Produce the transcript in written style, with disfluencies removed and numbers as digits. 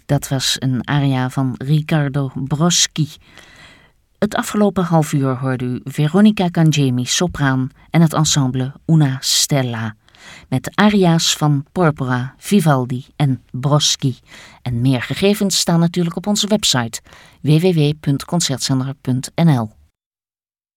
Dat was een aria van Riccardo Broschi. Het afgelopen half uur hoorde u Veronica Cangemi, sopraan en het ensemble Una Stella. Met aria's van Porpora, Vivaldi en Broschi. En meer gegevens staan natuurlijk op onze website www.concertzender.nl.